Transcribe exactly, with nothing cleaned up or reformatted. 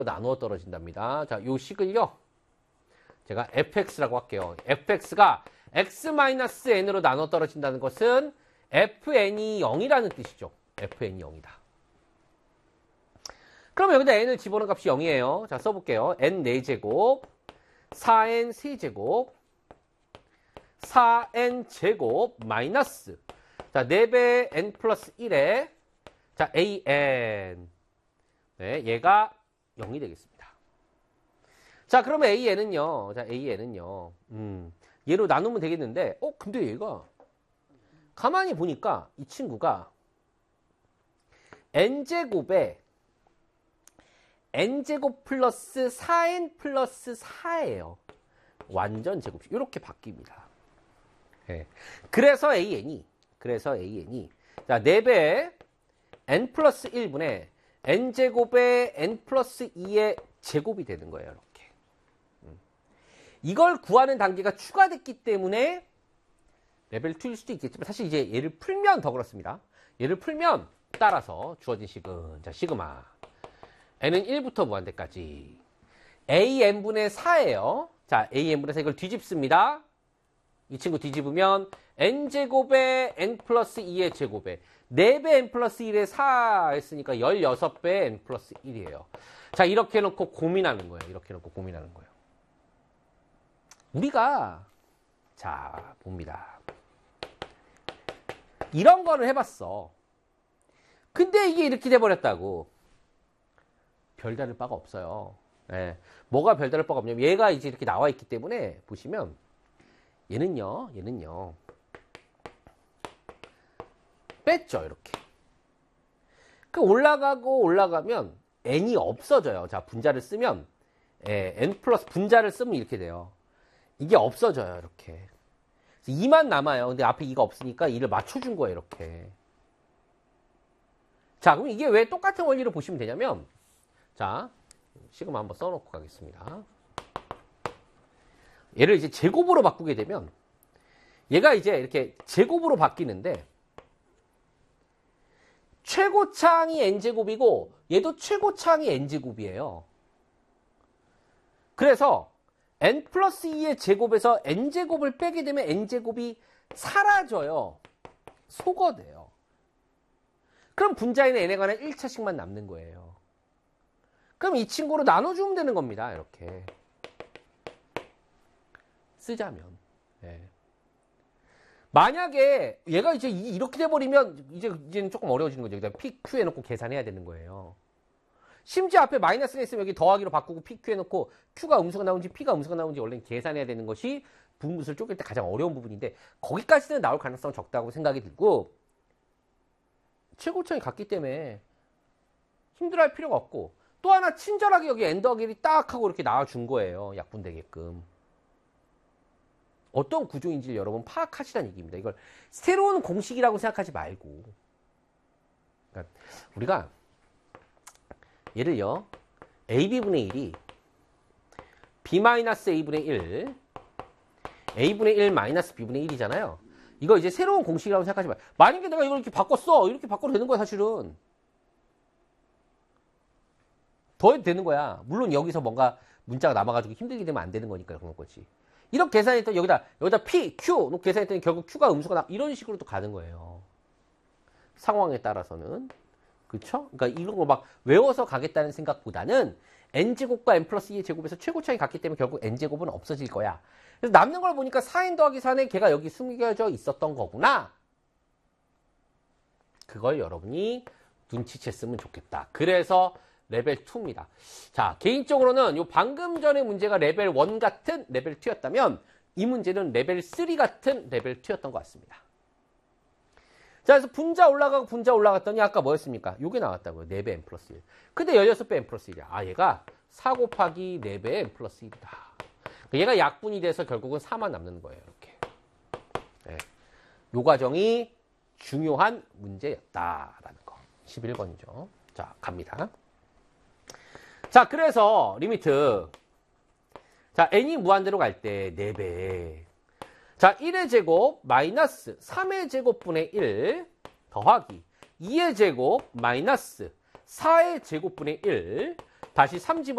나누어 떨어진답니다. 자, 요 식을요. 제가 에프엑스라고 할게요. 에프엑스가 x-n으로 나눠 떨어진다는 것은 fn이 영이라는 뜻이죠. fn이 영이다. 그럼 여기다 n을 집어넣은 값이 영이에요. 자, 써볼게요. n 네 제곱, 사 엔 세 제곱, 사 엔 제곱 마이너스. 자, 네 배 n 플러스 일에 자, an. 네, 얘가 영이 되겠습니다. 자, 그러면 an은요. 자, an은요. 음, 얘로 나누면 되겠는데, 어, 근데 얘가 가만히 보니까 이 친구가 n제곱에 n제곱 플러스 사 엔 플러스 사예요. 완전 제곱식. 이렇게 바뀝니다. 네. 그래서 an이, 그래서 an이, 자, 네 배 n 플러스 일 분의 n제곱에 n 플러스 이의 제곱이 되는 거예요. 이렇게. 음. 이걸 구하는 단계가 추가됐기 때문에 레벨 이일 수도 있겠지만 사실 이제 얘를 풀면 더 그렇습니다. 얘를 풀면 따라서 주어진 식은 자, 시그마 n은 일부터 무한대까지 an분의 사예요. 자, an분의 사 이걸 뒤집습니다. 이 친구 뒤집으면 n제곱에 n 플러스 이의 제곱에 네 배 n 플러스 일에 사 했으니까 십육 배 n 플러스 일이에요. 자, 이렇게 해놓고 고민하는 거예요. 이렇게 해놓고 고민하는 거예요. 우리가 자, 봅니다. 이런 거는 해봤어. 근데 이게 이렇게 돼버렸다고. 별다를 바가 없어요. 네. 뭐가 별다를 바가 없냐면 얘가 이제 이렇게 나와 있기 때문에 보시면 얘는요, 얘는요. 뺐죠, 이렇게. 그 올라가고 올라가면 n이 없어져요. 자, 분자를 쓰면 예, n 플러스 분자를 쓰면 이렇게 돼요. 이게 없어져요, 이렇게. 이만 남아요. 근데 앞에 이가 없으니까 이를 맞춰준 거예요, 이렇게. 자, 그럼 이게 왜 똑같은 원리를 보시면 되냐면, 자, 시그마 한번 써놓고 가겠습니다. 얘를 이제 제곱으로 바꾸게 되면, 얘가 이제 이렇게 제곱으로 바뀌는데, 최고차항이 n제곱이고, 얘도 최고차항이 n제곱이에요. 그래서, n 플러스 이의 제곱에서 n제곱을 빼게 되면 n제곱이 사라져요. 소거돼요. 그럼 분자에는 n에 관한 일 차씩만 남는 거예요. 그럼 이 친구로 나눠주면 되는 겁니다. 이렇게. 쓰자면. 네. 만약에 얘가 이제 이렇게 돼버리면 이제, 이제는 조금 어려워지는 거죠. 여기다 피, 큐 해놓고 계산해야 되는 거예요. 심지어 앞에 마이너스가 있으면 여기 더하기로 바꾸고 피, 큐 해놓고 Q가 음수가 나오는지 P가 음수가 나오는지 원래 계산해야 되는 것이 분무수를 쪼갤 때 가장 어려운 부분인데 거기까지는 나올 가능성은 적다고 생각이 들고 최고점이 같기 때문에 힘들어할 필요가 없고 또 하나 친절하게 여기 n 더하기 일이 딱 하고 이렇게 나와준 거예요. 약분되게끔. 어떤 구조인지를 여러분 파악하시라는 얘기입니다. 이걸 새로운 공식이라고 생각하지 말고 그러니까 우리가 얘를요, 에이비분의 일이 B-A분의 일, A분의 일 마이너스 B분의 일이잖아요. 이거 이제 새로운 공식이라고 생각하지 마요. 만약에 내가 이걸 이렇게 바꿨어. 이렇게 바꿔도 되는 거야, 사실은. 더 해도 되는 거야. 물론 여기서 뭔가 문자가 남아가지고 힘들게 되면 안 되는 거니까 그런 거지. 이렇게 계산했더니 여기다, 여기다 P, Q, 놓고 계산했더니 결국 Q가 음수가 나, 이런 식으로 또 가는 거예요. 상황에 따라서는. 그쵸? 그러니까 이런 거 막 외워서 가겠다는 생각보다는 n제곱과 n 플러스 이의 제곱에서 최고차이 같기 때문에 결국 n제곱은 없어질 거야. 그래서 남는 걸 보니까 사 엔 더하기 사는 걔가 여기 숨겨져 있었던 거구나. 그걸 여러분이 눈치챘으면 좋겠다. 그래서 레벨 이입니다. 자, 개인적으로는 요 방금 전에 문제가 레벨 일 같은 레벨 이였다면 이 문제는 레벨 삼 같은 레벨 이였던 것 같습니다. 자, 그래서 분자 올라가고 분자 올라갔더니 아까 뭐였습니까? 요게 나왔다고요. 네 배 n 플러스 일. 근데 십육 배 n 플러스 일이야. 아, 얘가 사 곱하기 네 배 n 플러스 일이다. 얘가 약분이 돼서 결국은 사만 남는 거예요. 이렇게. 네. 요 과정이 중요한 문제였다라는 거. 십일 번이죠. 자, 갑니다. 자, 그래서 리미트. 자, n이 무한대로 갈 때 네 배. 자, 일의 제곱 마이너스 삼의 제곱분의 일 더하기 이의 제곱 마이너스 사의 제곱분의 일 다시 삼 집어